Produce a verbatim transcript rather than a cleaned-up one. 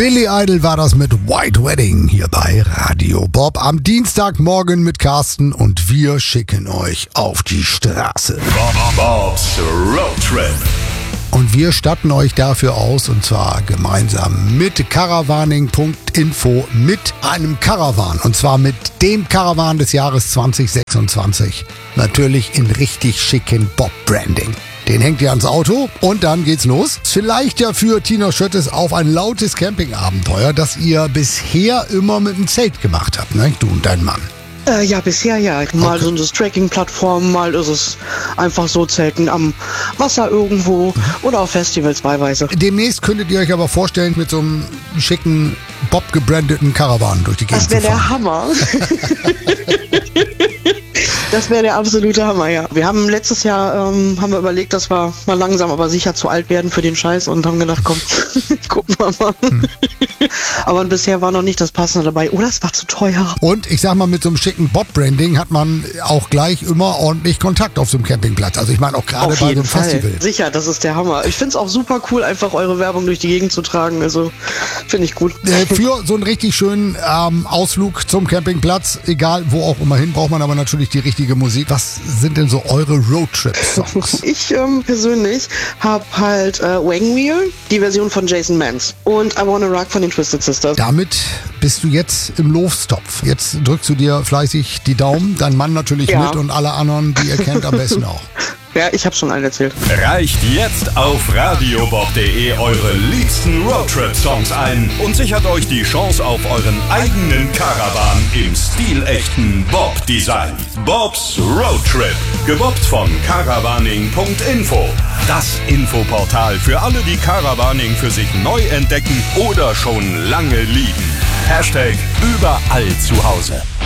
Billy Idol war das mit White Wedding hier bei Radio Bob am Dienstagmorgen mit Carsten und wir schicken euch auf die Straße. Bob's Road Trip. Und wir statten euch dafür aus, und zwar gemeinsam mit caravaning punkt info mit einem Caravan. Und zwar mit dem Caravan des Jahres zwanzig sechsundzwanzig. Natürlich in richtig schicken Bob-Branding. Den hängt ihr ans Auto und dann geht's los. Vielleicht ja für Tina Schöttes auf ein lautes Campingabenteuer, das ihr bisher immer mit dem Zelt gemacht habt, ne? Du und dein Mann. Äh, ja, bisher ja. Mal Okay. sind es Trekking-Plattformen, mal ist es einfach so Zelten am Wasser irgendwo oder auf Festivals wahlweise. Demnächst könntet ihr euch aber vorstellen, mit so einem schicken, Bob-gebrandeten Caravan durch die Gegend Das wäre zu der fahren. Hammer. Das wäre der absolute Hammer, ja. Wir haben letztes Jahr ähm, haben wir überlegt, dass wir mal langsam aber sicher zu alt werden für den Scheiß und haben gedacht, komm, gucken wir mal. Hm. Aber bisher war noch nicht das Passende dabei. Oder es war zu teuer. Und ich sag mal, mit so einem schicken Bob-Branding hat man auch gleich immer ordentlich Kontakt auf so einem Campingplatz. Also ich meine auch gerade Auf bei so jeden einem Fall. Festival. Sicher, das ist der Hammer. Ich finde es auch super cool, einfach eure Werbung durch die Gegend zu tragen. Also finde ich gut. Äh, Für so einen richtig schönen ähm, Ausflug zum Campingplatz, egal wo auch immer hin, braucht man aber natürlich die richtige Musik. Was sind denn so eure Roadtrip-Songs? Ich ähm, persönlich habe halt äh, Wagon Wheel, die Version von Jason Mans und I Wanna Rock von den Twisted Sisters. Damit bist du jetzt im Lostopf. Jetzt drückst du dir fleißig die Daumen, dein Mann natürlich Ja. mit und alle anderen, die ihr kennt, am besten auch. Ja, ich habe schon allen erzählt. Reicht jetzt auf radiobob punkt de eure liebsten Roadtrip-Songs ein und sichert euch die Chance auf euren eigenen Caravan im stilechten Bob-Design. Bob's Road Trip, gebobbt von caravaning punkt info. Das Infoportal für alle, die Caravaning für sich neu entdecken oder schon lange lieben. Hashtag überall zu Hause.